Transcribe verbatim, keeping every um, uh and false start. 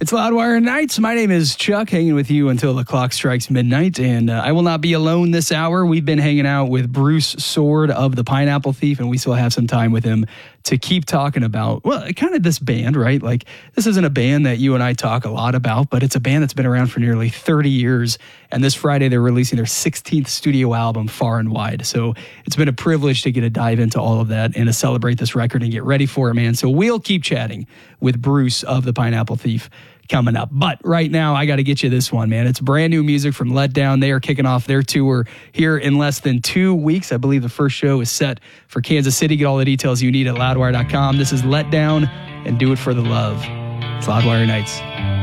It's Loudwire Nights. My name is Chuck, hanging with you until the clock strikes midnight, and uh, I will not be alone this hour. We've been hanging out with Bruce Sword of the Pineapple Thief, and we still have some time with him to keep talking about, well, kind of this band, right? Like, this isn't a band that you and I talk a lot about, but it's a band that's been around for nearly thirty years, and this Friday they're releasing their sixteenth studio album, Far and Wide. So it's been a privilege to get to dive into all of that and to celebrate this record and get ready for it, man. So we'll keep chatting with Bruce of the Pineapple Thief coming up. But right now, I got to get you this one, man. It's brand new music from Letdown. They are kicking off their tour here in less than two weeks. I believe the first show is set for Kansas City. Get all the details you need at loudwire dot com. This is Letdown, and Do It for the Love. It's Loudwire Nights.